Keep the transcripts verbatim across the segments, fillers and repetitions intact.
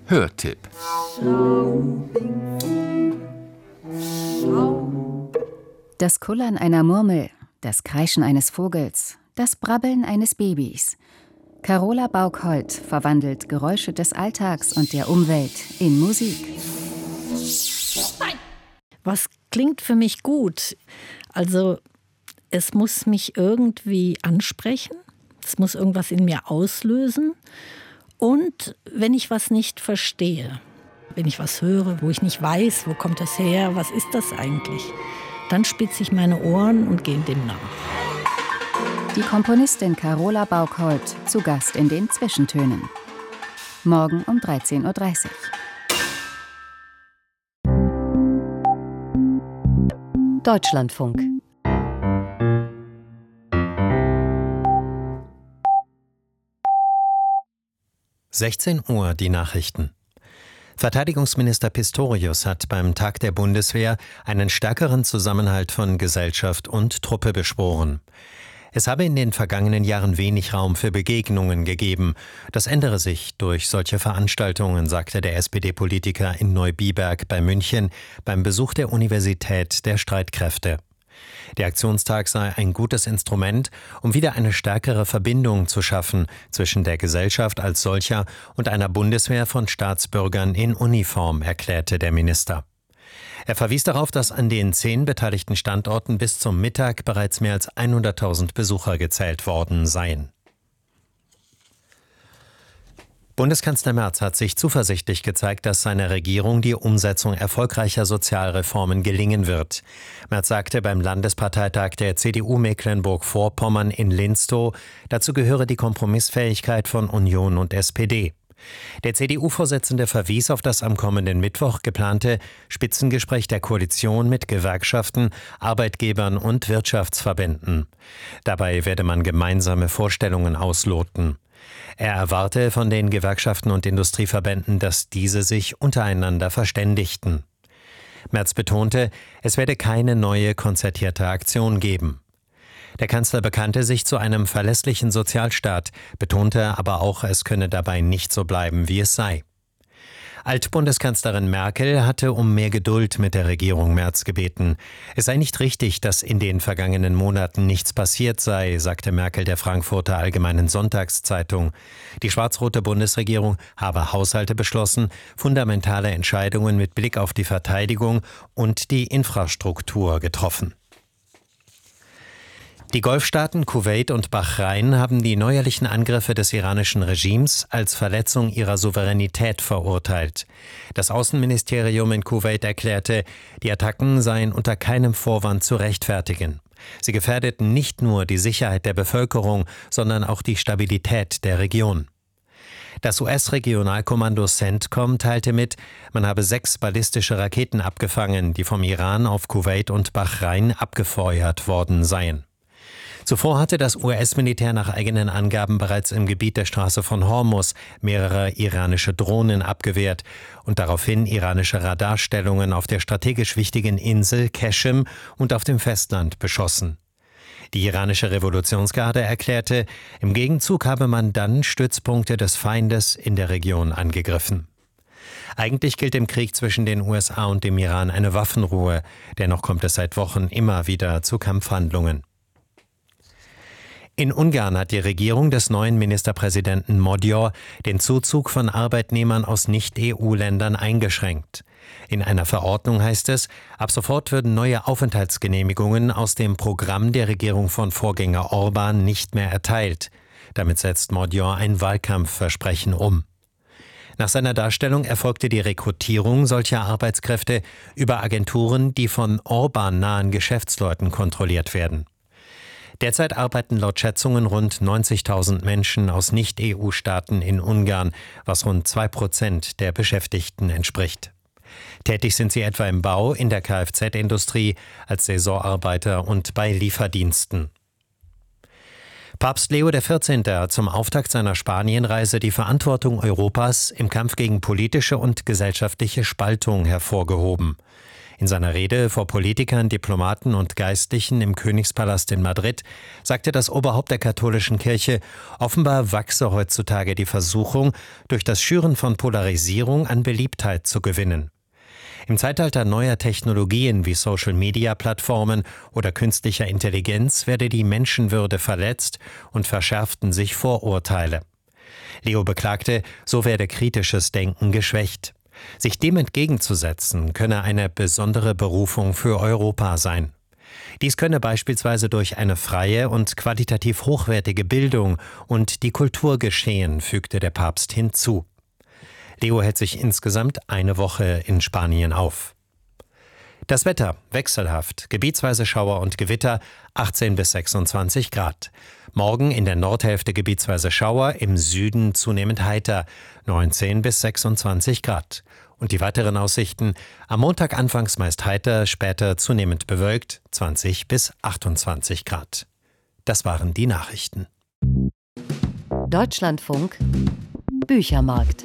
Hörtipp. Das Kullern einer Murmel, das Kreischen eines Vogels, das Brabbeln eines Babys. Carola Baukholt verwandelt Geräusche des Alltags und der Umwelt in Musik. Was klingt für mich gut? Also es muss mich irgendwie ansprechen, es muss irgendwas in mir auslösen. Und wenn ich was nicht verstehe, wenn ich was höre, wo ich nicht weiß, wo kommt das her, was ist das eigentlich, dann spitze ich meine Ohren und gehe dem nach. Die Komponistin Carola Baukholt zu Gast in den Zwischentönen. Morgen um dreizehn Uhr dreißig. Deutschlandfunk. sechzehn Uhr die Nachrichten. Verteidigungsminister Pistorius hat beim Tag der Bundeswehr einen stärkeren Zusammenhalt von Gesellschaft und Truppe beschworen. Es habe in den vergangenen Jahren wenig Raum für Begegnungen gegeben. Das ändere sich durch solche Veranstaltungen, sagte der S P D-Politiker in Neubiberg bei München beim Besuch der Universität der Streitkräfte. Der Aktionstag sei ein gutes Instrument, um wieder eine stärkere Verbindung zu schaffen zwischen der Gesellschaft als solcher und einer Bundeswehr von Staatsbürgern in Uniform, erklärte der Minister. Er verwies darauf, dass an den zehn beteiligten Standorten bis zum Mittag bereits mehr als hunderttausend Besucher gezählt worden seien. Bundeskanzler Merz hat sich zuversichtlich gezeigt, dass seiner Regierung die Umsetzung erfolgreicher Sozialreformen gelingen wird. Merz sagte beim Landesparteitag der C D U Mecklenburg-Vorpommern in Linstow, dazu gehöre die Kompromissfähigkeit von Union und S P D. Der C D U-Vorsitzende verwies auf das am kommenden Mittwoch geplante Spitzengespräch der Koalition mit Gewerkschaften, Arbeitgebern und Wirtschaftsverbänden. Dabei werde man gemeinsame Vorstellungen ausloten. Er erwarte von den Gewerkschaften und Industrieverbänden, dass diese sich untereinander verständigten. Merz betonte, es werde keine neue konzertierte Aktion geben. Der Kanzler bekannte sich zu einem verlässlichen Sozialstaat, betonte aber auch, es könne dabei nicht so bleiben, wie es sei. Altbundeskanzlerin Merkel hatte um mehr Geduld mit der Regierung Merz gebeten. Es sei nicht richtig, dass in den vergangenen Monaten nichts passiert sei, sagte Merkel der Frankfurter Allgemeinen Sonntagszeitung. Die schwarz-rote Bundesregierung habe Haushalte beschlossen, fundamentale Entscheidungen mit Blick auf die Verteidigung und die Infrastruktur getroffen. Die Golfstaaten Kuwait und Bahrain haben die neuerlichen Angriffe des iranischen Regimes als Verletzung ihrer Souveränität verurteilt. Das Außenministerium in Kuwait erklärte, die Attacken seien unter keinem Vorwand zu rechtfertigen. Sie gefährdeten nicht nur die Sicherheit der Bevölkerung, sondern auch die Stabilität der Region. Das U S-Regionalkommando CENTCOM teilte mit, man habe sechs ballistische Raketen abgefangen, die vom Iran auf Kuwait und Bahrain abgefeuert worden seien. Zuvor hatte das U S-Militär nach eigenen Angaben bereits im Gebiet der Straße von Hormuz mehrere iranische Drohnen abgewehrt und daraufhin iranische Radarstellungen auf der strategisch wichtigen Insel Qeshm und auf dem Festland beschossen. Die iranische Revolutionsgarde erklärte, im Gegenzug habe man dann Stützpunkte des Feindes in der Region angegriffen. Eigentlich gilt im Krieg zwischen den U S A und dem Iran eine Waffenruhe, dennoch kommt es seit Wochen immer wieder zu Kampfhandlungen. In Ungarn hat die Regierung des neuen Ministerpräsidenten Magyar den Zuzug von Arbeitnehmern aus Nicht-E U-Ländern eingeschränkt. In einer Verordnung heißt es, ab sofort würden neue Aufenthaltsgenehmigungen aus dem Programm der Regierung von Vorgänger Orbán nicht mehr erteilt. Damit setzt Magyar ein Wahlkampfversprechen um. Nach seiner Darstellung erfolgte die Rekrutierung solcher Arbeitskräfte über Agenturen, die von Orbán-nahen Geschäftsleuten kontrolliert werden. Derzeit arbeiten laut Schätzungen rund neunzigtausend Menschen aus Nicht-E U-Staaten in Ungarn, was rund zwei Prozent der Beschäftigten entspricht. Tätig sind sie etwa im Bau, in der Kfz-Industrie, als Saisonarbeiter und bei Lieferdiensten. Papst Leo der Vierzehnte hat zum Auftakt seiner Spanienreise die Verantwortung Europas im Kampf gegen politische und gesellschaftliche Spaltung hervorgehoben. In seiner Rede vor Politikern, Diplomaten und Geistlichen im Königspalast in Madrid sagte das Oberhaupt der katholischen Kirche, offenbar wachse heutzutage die Versuchung, durch das Schüren von Polarisierung an Beliebtheit zu gewinnen. Im Zeitalter neuer Technologien wie Social-Media-Plattformen oder künstlicher Intelligenz werde die Menschenwürde verletzt und verschärften sich Vorurteile. Leo beklagte, so werde kritisches Denken geschwächt. Sich dem entgegenzusetzen, könne eine besondere Berufung für Europa sein. Dies könne beispielsweise durch eine freie und qualitativ hochwertige Bildung und die Kultur geschehen, fügte der Papst hinzu. Leo hält sich insgesamt eine Woche in Spanien auf. Das Wetter wechselhaft, gebietsweise Schauer und Gewitter, achtzehn bis sechsundzwanzig Grad. Morgen in der Nordhälfte gebietsweise Schauer, im Süden zunehmend heiter, neunzehn bis sechsundzwanzig Grad. Und die weiteren Aussichten: am Montag anfangs meist heiter, später zunehmend bewölkt, zwanzig bis achtundzwanzig Grad. Das waren die Nachrichten. Deutschlandfunk Büchermarkt.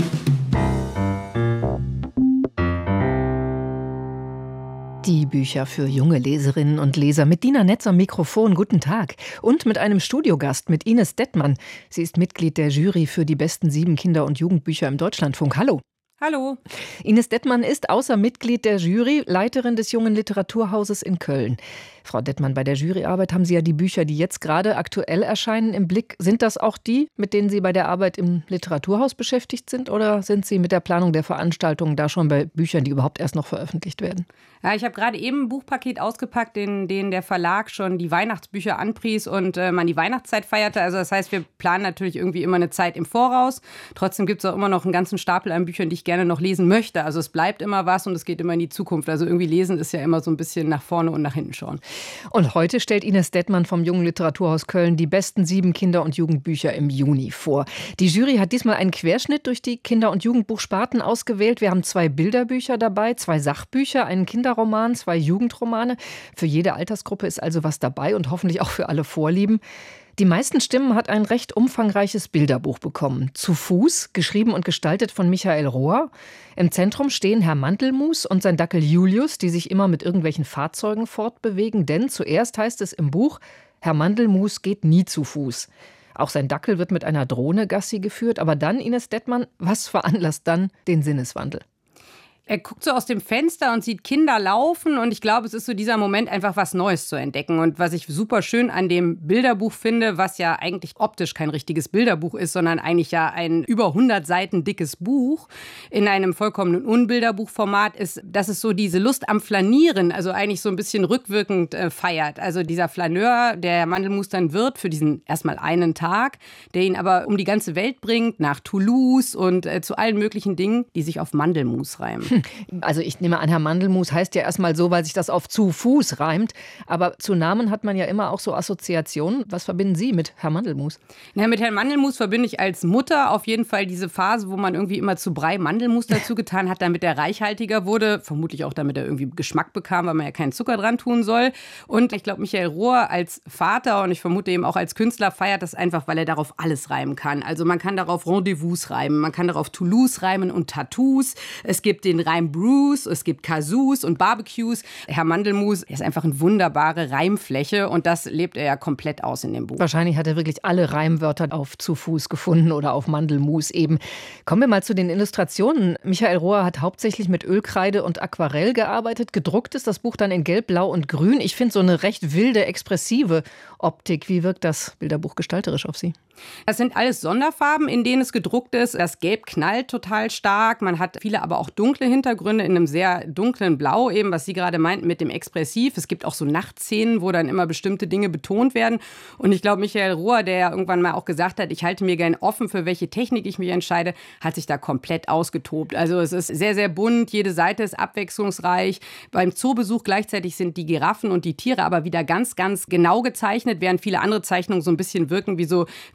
Die Bücher für junge Leserinnen und Leser mit Dina Netz am Mikrofon. Guten Tag. Und mit einem Studiogast, mit Ines Dettmann. Sie ist Mitglied der Jury für die besten sieben Kinder- und Jugendbücher im Deutschlandfunk. Hallo. Hallo. Ines Dettmann ist außer Mitglied der Jury Leiterin des Jungen Literaturhauses in Köln. Frau Dettmann, bei der Juryarbeit haben Sie ja die Bücher, die jetzt gerade aktuell erscheinen, im Blick. Sind das auch die, mit denen Sie bei der Arbeit im Literaturhaus beschäftigt sind? Oder sind Sie mit der Planung der Veranstaltungen da schon bei Büchern, die überhaupt erst noch veröffentlicht werden? Ja, ich habe gerade eben ein Buchpaket ausgepackt, in dem der Verlag schon die Weihnachtsbücher anpries und äh, man die Weihnachtszeit feierte. Also das heißt, wir planen natürlich irgendwie immer eine Zeit im Voraus. Trotzdem gibt es auch immer noch einen ganzen Stapel an Büchern, die ich gerne noch lesen möchte. Also es bleibt immer was und es geht immer in die Zukunft. Also irgendwie lesen ist ja immer so ein bisschen nach vorne und nach hinten schauen. Und heute stellt Ines Dettmann vom Jungen Literaturhaus Köln die besten sieben Kinder- und Jugendbücher im Juni vor. Die Jury hat diesmal einen Querschnitt durch die Kinder- und Jugendbuchsparten ausgewählt. Wir haben zwei Bilderbücher dabei, zwei Sachbücher, einen Kinderroman, zwei Jugendromane. Für jede Altersgruppe ist also was dabei und hoffentlich auch für alle Vorlieben. Die meisten Stimmen hat ein recht umfangreiches Bilderbuch bekommen. Zu Fuß, geschrieben und gestaltet von Michael Rohr. Im Zentrum stehen Herr Mandelmus und sein Dackel Julius, die sich immer mit irgendwelchen Fahrzeugen fortbewegen. Denn zuerst heißt es im Buch, Herr Mandelmus geht nie zu Fuß. Auch sein Dackel wird mit einer Drohne Gassi geführt. Aber dann, Ines Dettmann, was veranlasst dann den Sinneswandel? Er guckt so aus dem Fenster und sieht Kinder laufen und ich glaube, es ist so dieser Moment, einfach was Neues zu entdecken. Und was ich super schön an dem Bilderbuch finde, was ja eigentlich optisch kein richtiges Bilderbuch ist, sondern eigentlich ja ein über hundert Seiten dickes Buch in einem vollkommenen Unbilderbuchformat ist, dass es so diese Lust am Flanieren, also eigentlich so ein bisschen rückwirkend äh, feiert. Also dieser Flaneur, der Mandelmus dann wird für diesen erstmal einen Tag, der ihn aber um die ganze Welt bringt, nach Toulouse und äh, zu allen möglichen Dingen, die sich auf Mandelmus reimen. Also ich nehme an, Herr Mandelmus heißt ja erstmal so, weil sich das auf zu Fuß reimt. Aber zu Namen hat man ja immer auch so Assoziationen. Was verbinden Sie mit Herr Mandelmus? Ja, mit Herrn Mandelmus verbinde ich als Mutter auf jeden Fall diese Phase, wo man irgendwie immer zu Brei Mandelmus dazu getan hat, damit er reichhaltiger wurde. Vermutlich auch, damit er irgendwie Geschmack bekam, weil man ja keinen Zucker dran tun soll. Und ich glaube, Michael Rohr als Vater und ich vermute eben auch als Künstler feiert das einfach, weil er darauf alles reimen kann. Also man kann darauf Rendezvous reimen, man kann darauf Toulouse reimen und Tattoos. Es gibt den Reim Bruce, es gibt Kazoos und Barbecues. Herr Mandelmus ist einfach eine wunderbare Reimfläche und das lebt er ja komplett aus in dem Buch. Wahrscheinlich hat er wirklich alle Reimwörter auf zu Fuß gefunden oder auf Mandelmus eben. Kommen wir mal zu den Illustrationen. Michael Rohr hat hauptsächlich mit Ölkreide und Aquarell gearbeitet. Gedruckt ist das Buch dann in Gelb, Blau und Grün. Ich finde so eine recht wilde, expressive Optik. Wie wirkt das Bilderbuch gestalterisch auf Sie? Das sind alles Sonderfarben, in denen es gedruckt ist. Das Gelb knallt total stark. Man hat viele aber auch dunkle Hintergründe in einem sehr dunklen Blau, eben was Sie gerade meinten mit dem Expressiv. Es gibt auch so Nachtszenen, wo dann immer bestimmte Dinge betont werden. Und ich glaube, Michael Rohr, der ja irgendwann mal auch gesagt hat, ich halte mir gern offen, für welche Technik ich mich entscheide, hat sich da komplett ausgetobt. Also es ist sehr, sehr bunt. Jede Seite ist abwechslungsreich. Beim Zoobesuch gleichzeitig sind die Giraffen und die Tiere aber wieder ganz, ganz genau gezeichnet, während viele andere Zeichnungen so ein bisschen wirken wie so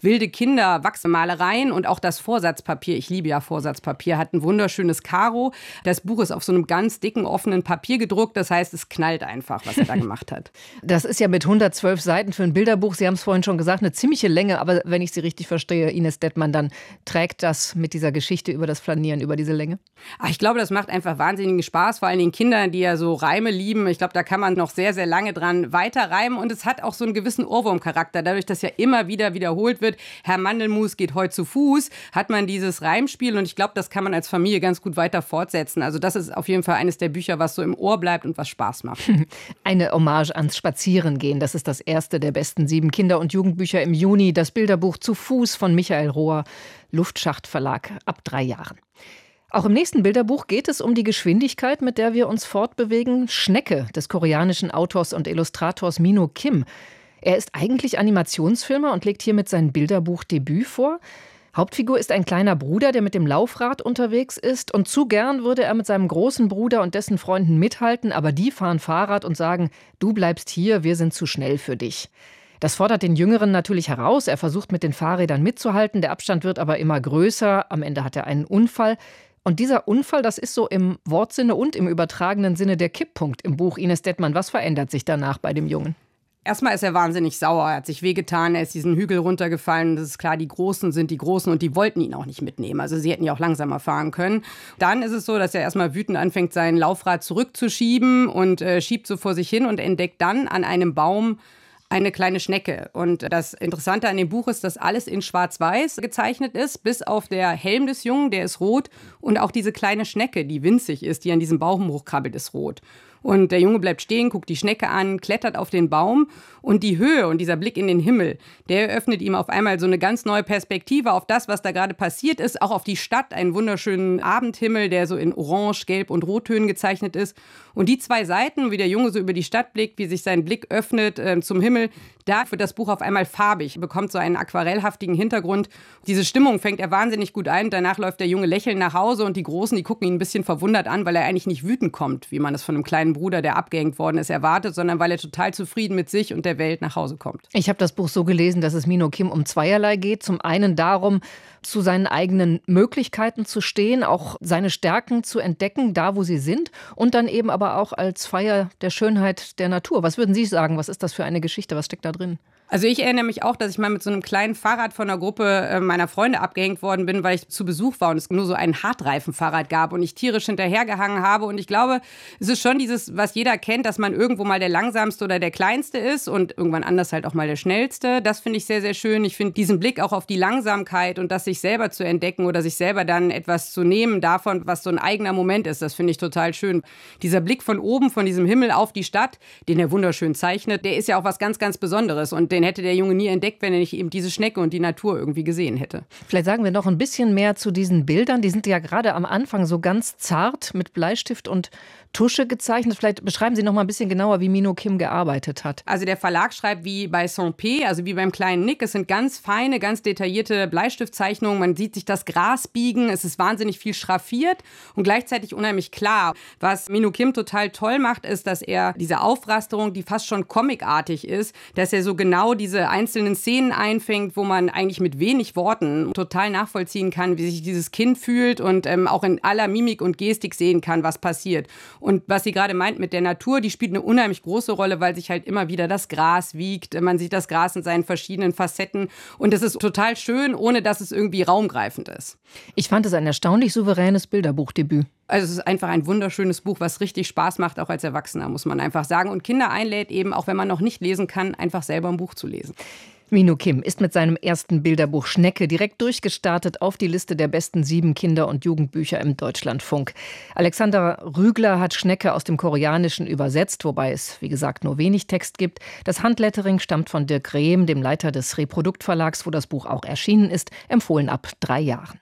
wilde Kinder, Wachsmalereien und auch das Vorsatzpapier. Ich liebe ja Vorsatzpapier, hat ein wunderschönes Karo. Das Buch ist auf so einem ganz dicken, offenen Papier gedruckt. Das heißt, es knallt einfach, was er da gemacht hat. Das ist ja mit hundertzwölf Seiten für ein Bilderbuch, Sie haben es vorhin schon gesagt, eine ziemliche Länge. Aber wenn ich Sie richtig verstehe, Ines Dettmann, dann trägt das mit dieser Geschichte über das Flanieren über diese Länge? Ach, ich glaube, das macht einfach wahnsinnigen Spaß, vor allem den Kindern, die ja so Reime lieben. Ich glaube, da kann man noch sehr, sehr lange dran weiterreimen. Und es hat auch so einen gewissen Ohrwurmcharakter. Dadurch, dass ja immer wieder wiederholt wird, Herr Mandelmus geht heute zu Fuß, hat man dieses Reimspiel. Und ich glaube, das kann man als Familie ganz gut weiter fortsetzen. Also das ist auf jeden Fall eines der Bücher, was so im Ohr bleibt und was Spaß macht. Eine Hommage ans Spazierengehen. Das ist das erste der besten sieben Kinder- und Jugendbücher im Juni. Das Bilderbuch Zu Fuß von Michael Rohr, Luftschacht Verlag, ab drei Jahren. Auch im nächsten Bilderbuch geht es um die Geschwindigkeit, mit der wir uns fortbewegen. Schnecke des koreanischen Autors und Illustrators Minho Kim. Er ist eigentlich Animationsfilmer und legt hiermit sein Bilderbuchdebüt vor. Hauptfigur ist ein kleiner Bruder, der mit dem Laufrad unterwegs ist. Und zu gern würde er mit seinem großen Bruder und dessen Freunden mithalten, aber die fahren Fahrrad und sagen, du bleibst hier, wir sind zu schnell für dich. Das fordert den Jüngeren natürlich heraus. Er versucht mit den Fahrrädern mitzuhalten, der Abstand wird aber immer größer. Am Ende hat er einen Unfall. Und dieser Unfall, das ist so im Wortsinne und im übertragenen Sinne der Kipppunkt im Buch. Ines Dettmann, was verändert sich danach bei dem Jungen? Erstmal ist er wahnsinnig sauer, er hat sich wehgetan, er ist diesen Hügel runtergefallen. Das ist klar, die Großen sind die Großen und die wollten ihn auch nicht mitnehmen. Also sie hätten ja auch langsamer fahren können. Dann ist es so, dass er erstmal wütend anfängt, sein Laufrad zurückzuschieben und äh, schiebt so vor sich hin und entdeckt dann an einem Baum eine kleine Schnecke. Und das Interessante an dem Buch ist, dass alles in Schwarz-Weiß gezeichnet ist, bis auf der Helm des Jungen, der ist rot. Und auch diese kleine Schnecke, die winzig ist, die an diesem Baum hochkrabbelt, ist rot. Und der Junge bleibt stehen, guckt die Schnecke an, klettert auf den Baum. Und die Höhe und dieser Blick in den Himmel, der eröffnet ihm auf einmal so eine ganz neue Perspektive auf das, was da gerade passiert ist. Auch auf die Stadt, einen wunderschönen Abendhimmel, der so in Orange, Gelb und Rottönen gezeichnet ist. Und die zwei Seiten, wie der Junge so über die Stadt blickt, wie sich sein Blick öffnet äh, zum Himmel, da wird das Buch auf einmal farbig, bekommt so einen aquarellhaftigen Hintergrund. Diese Stimmung fängt er wahnsinnig gut ein. Danach läuft der Junge lächelnd nach Hause und die Großen, die gucken ihn ein bisschen verwundert an, weil er eigentlich nicht wütend kommt, wie man es von einem kleinen Bruder, der abgehängt worden ist, erwartet, sondern weil er total zufrieden mit sich und der Welt nach Hause kommt. Ich habe das Buch so gelesen, dass es Minho Kim um zweierlei geht. Zum einen darum, zu seinen eigenen Möglichkeiten zu stehen, auch seine Stärken zu entdecken, da wo sie sind, und dann eben aber auch als Feier der Schönheit der Natur. Was würden Sie sagen? Was ist das für eine Geschichte? Was steckt da drin? Also ich erinnere mich auch, dass ich mal mit so einem kleinen Fahrrad von einer Gruppe meiner Freunde abgehängt worden bin, weil ich zu Besuch war und es nur so ein Hartreifenfahrrad gab und ich tierisch hinterhergehangen habe. Und ich glaube, es ist schon dieses, was jeder kennt, dass man irgendwo mal der Langsamste oder der Kleinste ist und irgendwann anders halt auch mal der Schnellste. Das finde ich sehr, sehr schön. Ich finde diesen Blick auch auf die Langsamkeit und das sich selber zu entdecken oder sich selber dann etwas zu nehmen davon, was so ein eigener Moment ist, das finde ich total schön. Dieser Blick von oben, von diesem Himmel auf die Stadt, den er wunderschön zeichnet, der ist ja auch was ganz, ganz Besonderes und den hätte der Junge nie entdeckt, wenn er nicht eben diese Schnecke und die Natur irgendwie gesehen hätte. Vielleicht sagen wir noch ein bisschen mehr zu diesen Bildern. Die sind ja gerade am Anfang so ganz zart mit Bleistift und Tusche gezeichnet. Vielleicht beschreiben Sie noch mal ein bisschen genauer, wie Minho Kim gearbeitet hat. Also der Verlag schreibt wie bei Saint-Pé, also wie beim kleinen Nick. Es sind ganz feine, ganz detaillierte Bleistiftzeichnungen. Man sieht sich das Gras biegen. Es ist wahnsinnig viel schraffiert und gleichzeitig unheimlich klar. Was Minho Kim total toll macht, ist, dass er diese Aufrasterung, die fast schon comicartig ist, dass er so genau diese einzelnen Szenen einfängt, wo man eigentlich mit wenig Worten total nachvollziehen kann, wie sich dieses Kind fühlt und ähm, auch in aller Mimik und Gestik sehen kann, was passiert. Und was sie gerade meint mit der Natur, die spielt eine unheimlich große Rolle, weil sich halt immer wieder das Gras wiegt. Man sieht das Gras in seinen verschiedenen Facetten. Und es ist total schön, ohne dass es irgendwie raumgreifend ist. Ich fand es ein erstaunlich souveränes Bilderbuchdebüt. Also es ist einfach ein wunderschönes Buch, was richtig Spaß macht, auch als Erwachsener, muss man einfach sagen. Und Kinder einlädt eben, auch wenn man noch nicht lesen kann, einfach selber ein Buch zu lesen. Minho Kim ist mit seinem ersten Bilderbuch Schnecke direkt durchgestartet auf die Liste der besten sieben Kinder- und Jugendbücher im Deutschlandfunk. Alexander Rügler hat Schnecke aus dem Koreanischen übersetzt, wobei es, wie gesagt, nur wenig Text gibt. Das Handlettering stammt von Dirk Rehm, dem Leiter des Reprodukt-Verlags, wo das Buch auch erschienen ist, empfohlen ab drei Jahren.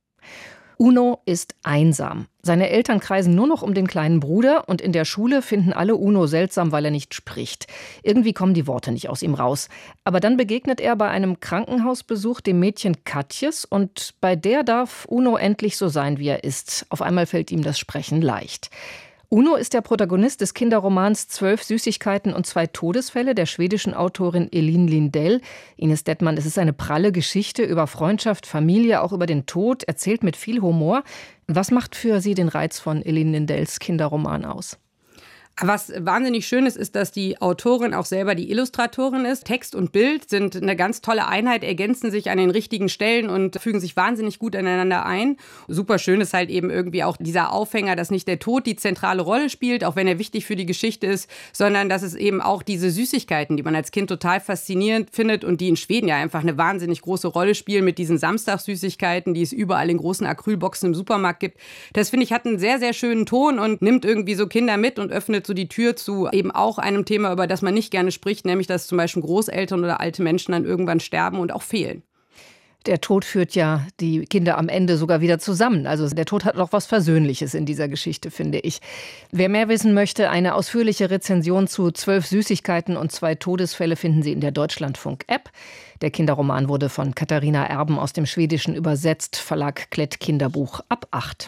Uno ist einsam. Seine Eltern kreisen nur noch um den kleinen Bruder und in der Schule finden alle Uno seltsam, weil er nicht spricht. Irgendwie kommen die Worte nicht aus ihm raus. Aber dann begegnet er bei einem Krankenhausbesuch dem Mädchen Katjes und bei der darf Uno endlich so sein, wie er ist. Auf einmal fällt ihm das Sprechen leicht. Uno ist der Protagonist des Kinderromans Zwölf Süßigkeiten und zwei Todesfälle der schwedischen Autorin Elin Lindell. Ines Dettmann, es ist eine pralle Geschichte über Freundschaft, Familie, auch über den Tod, erzählt mit viel Humor. Was macht für Sie den Reiz von Elin Lindells Kinderroman aus? Was wahnsinnig schön ist, ist, dass die Autorin auch selber die Illustratorin ist. Text und Bild sind eine ganz tolle Einheit, ergänzen sich an den richtigen Stellen und fügen sich wahnsinnig gut aneinander ein. Super schön ist halt eben irgendwie auch dieser Aufhänger, dass nicht der Tod die zentrale Rolle spielt, auch wenn er wichtig für die Geschichte ist, sondern dass es eben auch diese Süßigkeiten, die man als Kind total faszinierend findet und die in Schweden ja einfach eine wahnsinnig große Rolle spielen mit diesen Samstagssüßigkeiten, die es überall in großen Acrylboxen im Supermarkt gibt. Das, finde ich, hat einen sehr, sehr schönen Ton und nimmt irgendwie so Kinder mit und öffnet so die Tür zu eben auch einem Thema, über das man nicht gerne spricht, nämlich dass zum Beispiel Großeltern oder alte Menschen dann irgendwann sterben und auch fehlen. Der Tod führt ja die Kinder am Ende sogar wieder zusammen. Also der Tod hat noch was Versöhnliches in dieser Geschichte, finde ich. Wer mehr wissen möchte, eine ausführliche Rezension zu Zwölf Süßigkeiten und zwei Todesfälle finden Sie in der Deutschlandfunk-App. Der Kinderroman wurde von Katharina Erben aus dem Schwedischen übersetzt, Verlag Klett Kinderbuch ab acht.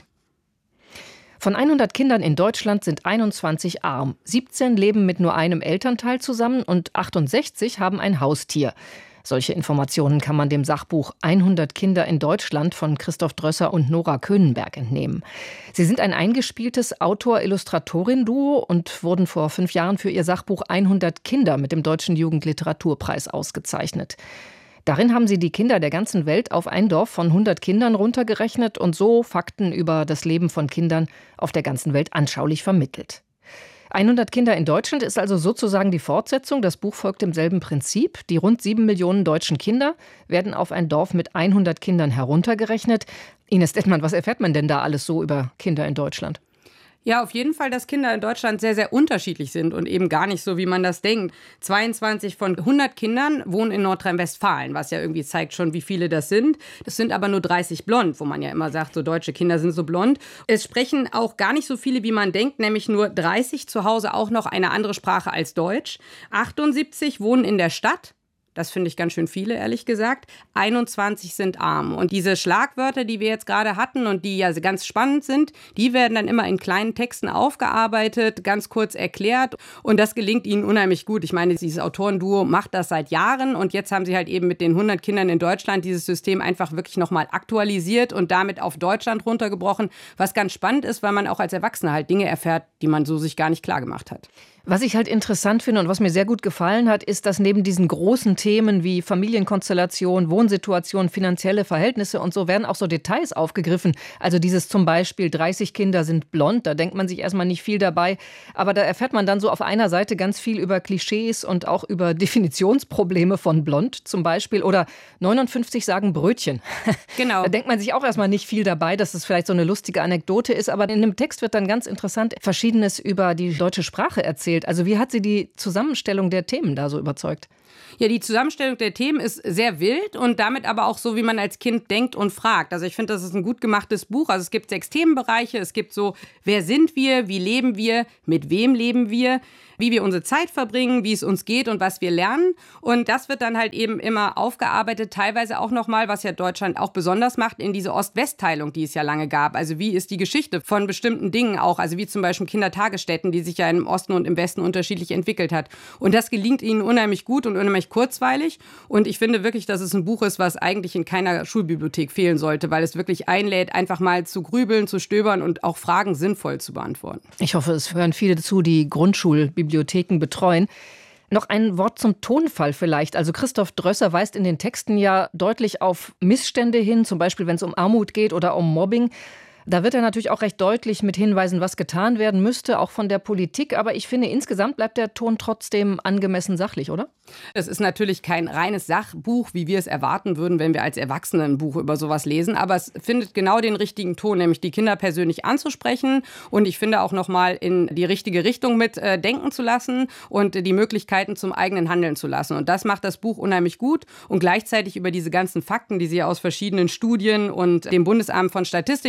Von hundert Kindern in Deutschland sind einundzwanzig arm. siebzehn leben mit nur einem Elternteil zusammen und achtundsechzig haben ein Haustier. Solche Informationen kann man dem Sachbuch hundert Kinder in Deutschland von Christoph Drösser und Nora Könenberg entnehmen. Sie sind ein eingespieltes Autor-Illustratorin-Duo und wurden vor fünf Jahren für ihr Sachbuch hundert Kinder mit dem Deutschen Jugendliteraturpreis ausgezeichnet. Darin haben sie die Kinder der ganzen Welt auf ein Dorf von hundert Kindern runtergerechnet und so Fakten über das Leben von Kindern auf der ganzen Welt anschaulich vermittelt. hundert Kinder in Deutschland ist also sozusagen die Fortsetzung. Das Buch folgt demselben Prinzip. Die rund sieben Millionen deutschen Kinder werden auf ein Dorf mit hundert Kindern heruntergerechnet. Ines Dettmann, was erfährt man denn da alles so über Kinder in Deutschland? Ja, auf jeden Fall, dass Kinder in Deutschland sehr, sehr unterschiedlich sind und eben gar nicht so, wie man das denkt. zweiundzwanzig von hundert Kindern wohnen in Nordrhein-Westfalen, was ja irgendwie zeigt schon, wie viele das sind. Das sind aber nur dreißig blond, wo man ja immer sagt, so deutsche Kinder sind so blond. Es sprechen auch gar nicht so viele, wie man denkt, nämlich nur dreißig zu Hause auch noch eine andere Sprache als Deutsch. achtundsiebzig wohnen in der Stadt. Das finde ich ganz schön viele, ehrlich gesagt. einundzwanzig sind arm. Und diese Schlagwörter, die wir jetzt gerade hatten und die ja ganz spannend sind, die werden dann immer in kleinen Texten aufgearbeitet, ganz kurz erklärt. Und das gelingt ihnen unheimlich gut. Ich meine, dieses Autorenduo macht das seit Jahren. Und jetzt haben sie halt eben mit den hundert Kindern in Deutschland dieses System einfach wirklich nochmal aktualisiert und damit auf Deutschland runtergebrochen. Was ganz spannend ist, weil man auch als Erwachsener halt Dinge erfährt, die man so sich gar nicht klar gemacht hat. Was ich halt interessant finde und was mir sehr gut gefallen hat, ist, dass neben diesen großen Themen wie Familienkonstellation, Wohnsituation, finanzielle Verhältnisse und so werden auch so Details aufgegriffen. Also dieses zum Beispiel dreißig Kinder sind blond, da denkt man sich erstmal nicht viel dabei. Aber da erfährt man dann so auf einer Seite ganz viel über Klischees und auch über Definitionsprobleme von blond zum Beispiel. Oder neunundfünfzig sagen Brötchen. Genau. Da denkt man sich auch erstmal nicht viel dabei, dass es vielleicht so eine lustige Anekdote ist. Aber in dem Text wird dann ganz interessant Verschiedenes über die deutsche Sprache erzählt. Also wie hat Sie die Zusammenstellung der Themen da so überzeugt? Ja, die Zusammenstellung der Themen ist sehr wild und damit aber auch so, wie man als Kind denkt und fragt. Also ich finde, das ist ein gut gemachtes Buch. Also es gibt sechs Themenbereiche. Es gibt so, wer sind wir, wie leben wir, mit wem leben wir, wie wir unsere Zeit verbringen, wie es uns geht und was wir lernen. Und das wird dann halt eben immer aufgearbeitet, teilweise auch nochmal, was ja Deutschland auch besonders macht, in diese Ost-West-Teilung, die es ja lange gab. Also wie ist die Geschichte von bestimmten Dingen auch, also wie zum Beispiel Kindertagesstätten, die sich ja im Osten und im Westen unterschiedlich entwickelt hat. Und das gelingt ihnen unheimlich gut und unheimlich kurzweilig. Und ich finde wirklich, dass es ein Buch ist, was eigentlich in keiner Schulbibliothek fehlen sollte, weil es wirklich einlädt, einfach mal zu grübeln, zu stöbern und auch Fragen sinnvoll zu beantworten. Ich hoffe, es hören viele zu, die Grundschulbibliotheken betreuen. Noch ein Wort zum Tonfall vielleicht. Also Christoph Drösser weist in den Texten ja deutlich auf Missstände hin, zum Beispiel wenn es um Armut geht oder um Mobbing. Da wird er natürlich auch recht deutlich mit hinweisen, was getan werden müsste, auch von der Politik. Aber ich finde, insgesamt bleibt der Ton trotzdem angemessen sachlich, oder? Es ist natürlich kein reines Sachbuch, wie wir es erwarten würden, wenn wir als Erwachsene ein Buch über sowas lesen. Aber es findet genau den richtigen Ton, nämlich die Kinder persönlich anzusprechen. Und ich finde auch nochmal in die richtige Richtung mit äh, denken zu lassen und die Möglichkeiten zum eigenen Handeln zu lassen. Und das macht das Buch unheimlich gut. Und gleichzeitig über diese ganzen Fakten, die sie aus verschiedenen Studien und dem Bundesamt von Statistik zusammengestellt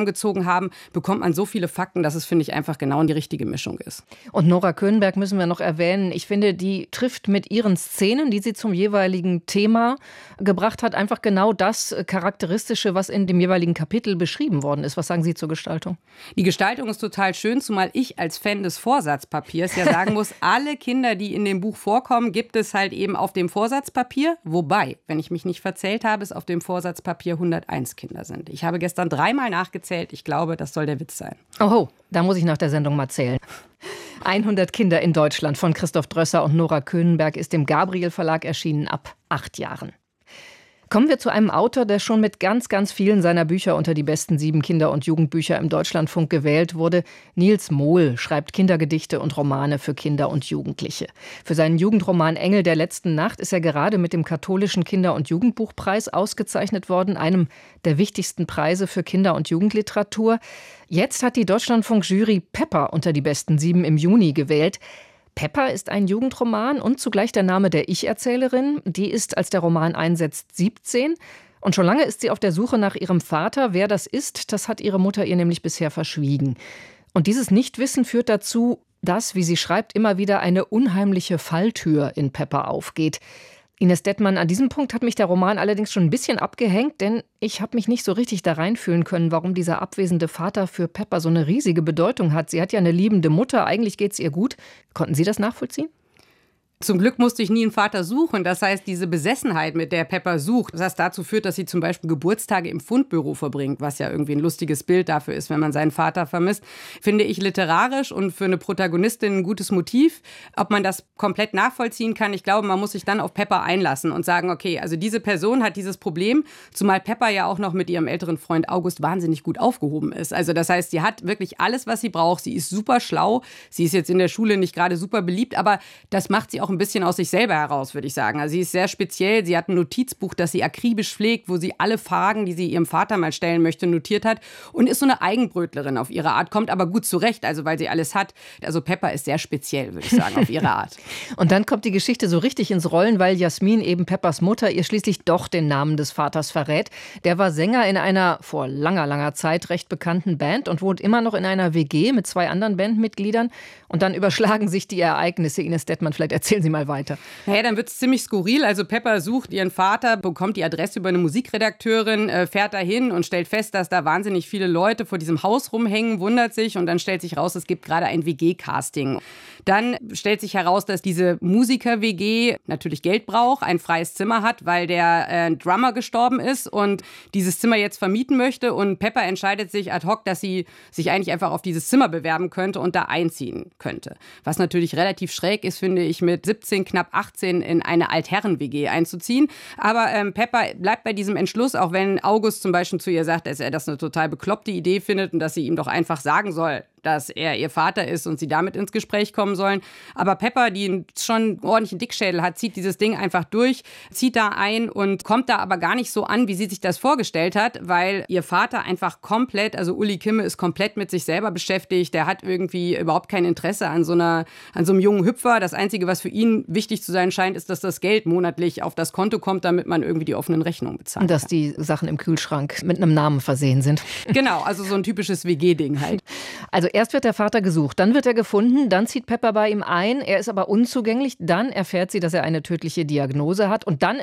zusammengezogen haben, bekommt man so viele Fakten, dass es, finde ich, einfach genau die richtige Mischung ist. Und Nora Köhnenberg müssen wir noch erwähnen. Ich finde, die trifft mit ihren Szenen, die sie zum jeweiligen Thema gebracht hat, einfach genau das Charakteristische, was in dem jeweiligen Kapitel beschrieben worden ist. Was sagen Sie zur Gestaltung? Die Gestaltung ist total schön, zumal ich als Fan des Vorsatzpapiers ja sagen muss, alle Kinder, die in dem Buch vorkommen, gibt es halt eben auf dem Vorsatzpapier. Wobei, wenn ich mich nicht verzählt habe, es auf dem Vorsatzpapier hunderteins Kinder sind. Ich habe gestern dreimal nachgezählt. Ich glaube, das soll der Witz sein. Oho, da muss ich nach der Sendung mal zählen. hundert Kinder in Deutschland von Christoph Drösser und Nora Köhnenberg ist im Gabriel Verlag erschienen ab acht Jahren. Kommen wir zu einem Autor, der schon mit ganz, ganz vielen seiner Bücher unter die besten sieben Kinder- und Jugendbücher im Deutschlandfunk gewählt wurde. Nils Mohl schreibt Kindergedichte und Romane für Kinder und Jugendliche. Für seinen Jugendroman Engel der letzten Nacht ist er gerade mit dem katholischen Kinder- und Jugendbuchpreis ausgezeichnet worden, einem der wichtigsten Preise für Kinder- und Jugendliteratur. Jetzt hat die Deutschlandfunk-Jury Pepper unter die besten sieben im Juni gewählt. Pepper ist ein Jugendroman und zugleich der Name der Ich-Erzählerin. Die ist, als der Roman einsetzt, siebzehn. Und schon lange ist sie auf der Suche nach ihrem Vater. Wer das ist, das hat ihre Mutter ihr nämlich bisher verschwiegen. Und dieses Nichtwissen führt dazu, dass, wie sie schreibt, immer wieder eine unheimliche Falltür in Pepper aufgeht. Ines Dettmann, an diesem Punkt hat mich der Roman allerdings schon ein bisschen abgehängt, denn ich habe mich nicht so richtig da reinfühlen können, warum dieser abwesende Vater für Pepper so eine riesige Bedeutung hat. Sie hat ja eine liebende Mutter, eigentlich geht es ihr gut. Konnten Sie das nachvollziehen? Zum Glück musste ich nie einen Vater suchen. Das heißt, diese Besessenheit, mit der Pepper sucht, was dazu führt, dass sie zum Beispiel Geburtstage im Fundbüro verbringt, was ja irgendwie ein lustiges Bild dafür ist, wenn man seinen Vater vermisst, finde ich literarisch und für eine Protagonistin ein gutes Motiv. Ob man das komplett nachvollziehen kann, ich glaube, man muss sich dann auf Pepper einlassen und sagen, okay, also diese Person hat dieses Problem, zumal Pepper ja auch noch mit ihrem älteren Freund August wahnsinnig gut aufgehoben ist. Also das heißt, sie hat wirklich alles, was sie braucht. Sie ist super schlau. Sie ist jetzt in der Schule nicht gerade super beliebt, aber das macht sie auch ein bisschen aus sich selber heraus, würde ich sagen. Also sie ist sehr speziell. Sie hat ein Notizbuch, das sie akribisch pflegt, wo sie alle Fragen, die sie ihrem Vater mal stellen möchte, notiert hat und ist so eine Eigenbrötlerin auf ihre Art, kommt aber gut zurecht, also weil sie alles hat. Also Pepper ist sehr speziell, würde ich sagen, auf ihre Art. Und dann kommt die Geschichte so richtig ins Rollen, weil Jasmin, eben Peppers Mutter, ihr schließlich doch den Namen des Vaters verrät. Der war Sänger in einer vor langer, langer Zeit recht bekannten Band und wohnt immer noch in einer W G mit zwei anderen Bandmitgliedern. Und dann überschlagen sich die Ereignisse. Ines Dettmann, vielleicht erzählen Sie mal weiter. Naja, dann wird es ziemlich skurril. Also Pepper sucht ihren Vater, bekommt die Adresse über eine Musikredakteurin, äh, fährt dahin und stellt fest, dass da wahnsinnig viele Leute vor diesem Haus rumhängen, wundert sich und dann stellt sich raus, es gibt gerade ein W G-Casting. Dann stellt sich heraus, dass diese Musiker-W G natürlich Geld braucht, ein freies Zimmer hat, weil der äh, Drummer gestorben ist und dieses Zimmer jetzt vermieten möchte. Und Pepper entscheidet sich ad hoc, dass sie sich eigentlich einfach auf dieses Zimmer bewerben könnte und da einziehen könnte. Was natürlich relativ schräg ist, finde ich, mit siebzehn, knapp achtzehn in eine Altherren-W G einzuziehen. Aber ähm, Pepper bleibt bei diesem Entschluss, auch wenn August zum Beispiel zu ihr sagt, dass er das eine total bekloppte Idee findet und dass sie ihm doch einfach sagen soll, dass er ihr Vater ist und sie damit ins Gespräch kommen sollen. Aber Pepper, die schon einen ordentlichen Dickschädel hat, zieht dieses Ding einfach durch, zieht da ein und kommt da aber gar nicht so an, wie sie sich das vorgestellt hat, weil ihr Vater einfach komplett, also Uli Kimme ist komplett mit sich selber beschäftigt, der hat irgendwie überhaupt kein Interesse an so einer, an so einem jungen Hüpfer. Das Einzige, was für ihn wichtig zu sein scheint, ist, dass das Geld monatlich auf das Konto kommt, damit man irgendwie die offenen Rechnungen bezahlt. Und dass die Sachen im Kühlschrank mit einem Namen versehen sind. Genau, also so ein typisches W G-Ding halt. Also erst wird der Vater gesucht, dann wird er gefunden, dann zieht Pepper bei ihm ein, er ist aber unzugänglich, dann erfährt sie, dass er eine tödliche Diagnose hat und dann